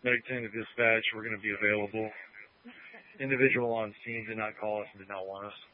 Medic 10 to dispatch, we're going to be available. Individual on scene did not call us and did not want us.